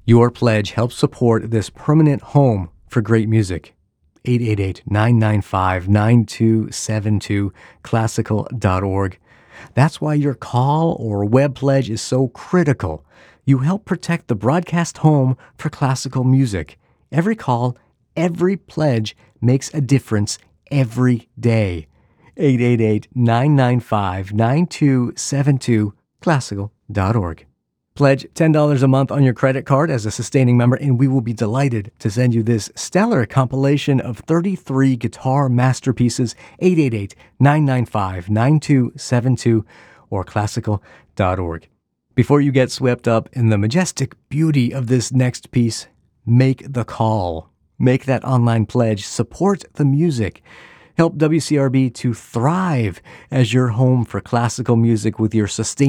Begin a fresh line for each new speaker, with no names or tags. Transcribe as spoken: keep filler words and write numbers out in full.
Your pledge helps support this permanent home for great music. eight eight eight, nine nine five, nine two seven two, classical dot org. That's why your call or web pledge is so critical. You help protect the broadcast home for classical music. Every call, every pledge makes a difference every day. eight eight eight, nine nine five, nine two seven two, classical dot org. Pledge ten dollars a month on your credit card as a sustaining member, and we will be delighted to send you this stellar compilation of thirty-three guitar masterpieces. eight eight eight, nine nine five, nine two seven two or classical dot org. Before you get swept up in the majestic beauty of this next piece, make the call. Make that online pledge. Support the music. Help W C R B to thrive as your home for classical music with your sustained